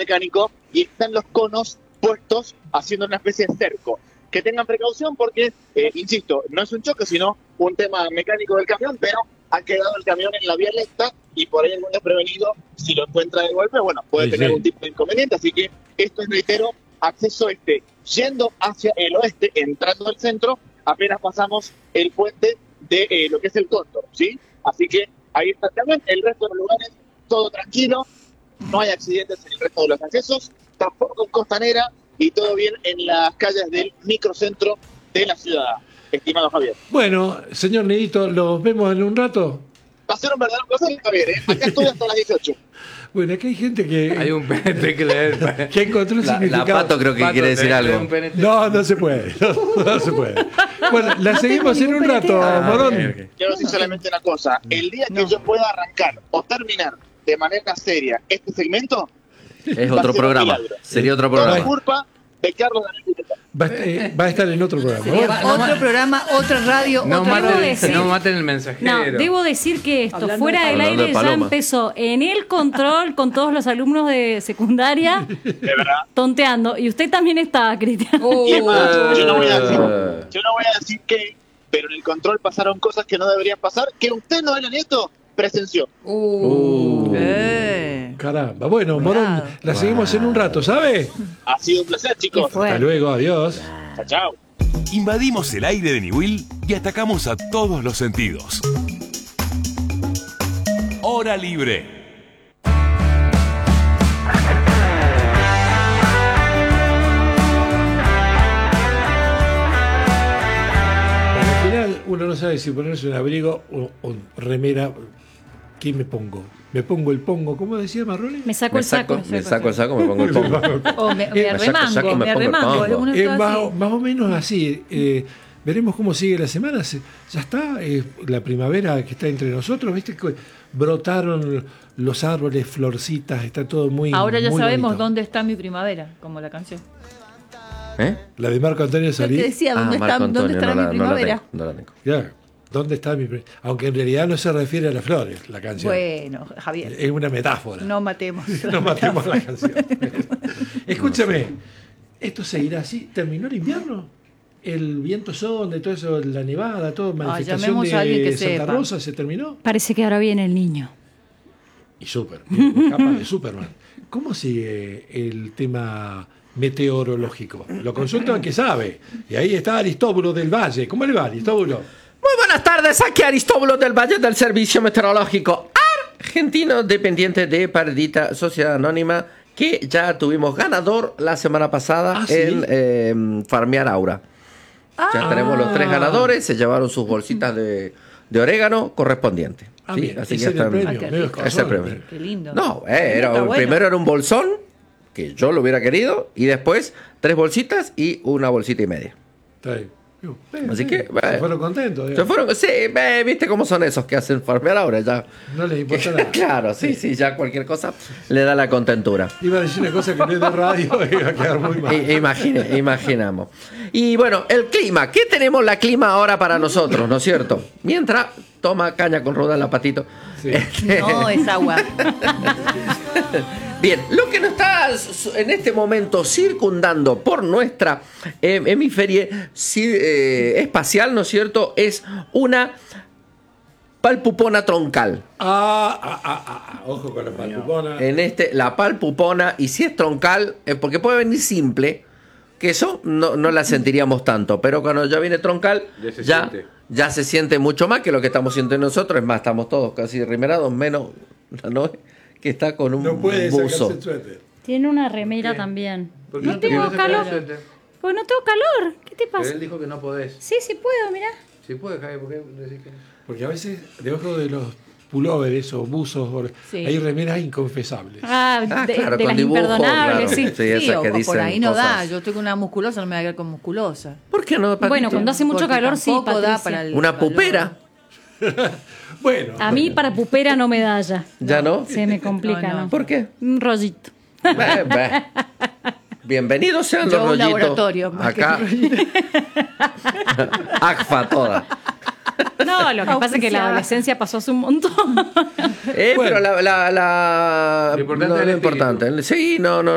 mecánico y están los conos puestos haciendo una especie de cerco. Que tengan precaución porque, insisto, no es un choque, sino un tema mecánico del camión, pero ha quedado el camión en la vía recta y por ahí algún desprevenido, si lo encuentra de golpe, bueno, puede tener un tipo de inconveniente. Así que esto es, reitero, acceso yendo hacia el oeste, entrando al centro, apenas pasamos el puente de lo que es el Cóndor, ¿sí? Así que ahí está el camión, el resto de los lugares, todo tranquilo, no hay accidentes en el resto de los accesos, tampoco en Costanera, y todo bien en las calles del microcentro de la ciudad, estimado Javier. Bueno, señor Nedito, ¿los vemos en un rato? Va a ser un verdadero placer, Javier, ¿eh? Acá estoy hasta las 18. Bueno, aquí hay gente que... Hay un PNT que leer. que encontró el significado. La Pato creo que Pato, quiere decir algo. No se puede. No se puede. Bueno, la seguimos en un rato, Morón. Okay. Quiero decir solamente una cosa. El día que yo pueda arrancar o terminar de manera seria este segmento... Es otro programa. Sería otro Toda programa. culpa de Carlos Daniel Piteta. Va a estar en otro programa. Otro programa, otra radio, No otra maten el mensajero. No, debo decir que esto Hablando fuera de del Hablando aire de ya Paloma. empezó en el control con todos los alumnos de secundaria De verdad. tonteando. Y usted también estaba, Cristian. Y es más, yo no voy a decir qué, pero en el control pasaron cosas que no deberían pasar, que usted, Noelia Nieto, presenció. Caramba. Bueno, Morón, la seguimos en un rato, ¿sabe? Ha sido un placer, chicos. ¿Qué fue? Hasta luego, adiós. Chao, chao. Invadimos el aire de Niwil y atacamos a todos los sentidos. Hora libre. Al final uno no sabe si ponerse un abrigo o remera. ¿Qué me pongo? ¿Me pongo el pongo? ¿Cómo decía Marrone? Me saco el saco. Me saco el saco, me pongo el pongo. O me Me saco el saco, arremango, me me pongo el arremango. pongo. Algunos Es son así. más o menos así. Veremos cómo sigue la semana. Ya está la primavera que está entre nosotros. ¿Viste? Que brotaron los árboles, florcitas, está todo muy Ahora ya muy sabemos bonito. dónde está mi primavera, como la canción. La de Marco Antonio Yo te Solís. decía, ¿dónde estará mi primavera? No la tengo. Ya, ¿dónde está mi primavera? Aunque en realidad no se refiere a las flores, la canción. Bueno, Javier, Es una metáfora. no matemos. No matemos la canción. Escúchame, ¿esto seguirá así? ¿Terminó el invierno? ¿El viento sonda y todo eso, la nevada, todo, manifestación llamemos a alguien de que Santa sepa. Rosa, se terminó? Parece que ahora viene el niño. Y Super, capa de Superman. ¿Cómo sigue el tema meteorológico? Lo consulta el que sabe. Y ahí está Aristóbulo del Valle. ¿Cómo le va, Aristóbulo? Muy buenas tardes, aquí Aristóbulo del Valle del Servicio Meteorológico Argentino, dependiente de Pardita Sociedad Anónima, que ya tuvimos ganador la semana pasada ¿sí? en Farmear Aura. Ya tenemos los 3 ganadores, se llevaron sus bolsitas de orégano correspondientes. ¿sí? Bien, Así ese que era el están... premio. qué medio rico. Ese escazón. premio. Qué lindo. No, Está bueno. primero era un bolsón, que yo lo hubiera querido, y después 3 bolsitas y una bolsita y media. Está bien. Así que, se fueron contentos. Se digamos. fueron, sí, viste cómo son esos que hacen farmear ahora ya. No les importa nada. Claro, sí, ya cualquier cosa le da la contentura. Iba a decir una cosa que no es de radio y iba a quedar muy mal. Imaginamos. Y bueno, el clima. ¿Qué tenemos la clima ahora para nosotros, no es cierto? Mientras toma caña con ruda la Patito. Sí. No, es agua. Bien, lo que nos está en este momento circundando por nuestra hemisferia espacial, ¿no es cierto? Es una palpupona troncal. Ojo con la palpupona. La palpupona, y si es troncal, porque puede venir simple, que eso no la sentiríamos tanto, pero cuando ya viene troncal, ya se siente mucho más que lo que estamos sintiendo nosotros. Es más, estamos todos casi rimerados, menos la Noé, que está con un No puede buzo. sacarse el suéter. Tiene una remera también. ¿Por qué No no te tengo quieres sacar el calor. suéter? Pues no tengo calor. ¿Qué te Pero pasa? él dijo que no podés. Sí, sí puedo, mirá. Sí puede, Javi, ¿por qué decís que no? Porque a veces debajo de los pulóveres o buzos Sí. hay remeras inconfesables. De claro, de con las dibujo, imperdonables, claro. sí. Sí, esas que o por dicen ahí no da. cosas. Yo estoy con una musculosa, no me voy a quedar con musculosa. ¿Por qué no, Patito? Bueno, cuando hace mucho Porque calor, sí, tampoco da Patricia. para el Una calor. pupera, Bueno, A mí para pupera no me da ya. ¿ya no? Se me complica, No, ¿no? ¿Por qué? Un rollito. Ve. Bienvenidos sean Yo los un rollitos. laboratorio, más que Acá. un rollito. ACFA toda. No, lo que pasa es que la adolescencia pasó hace un montón. Pero Bueno. lo Lo importante es el importante. Sí, no.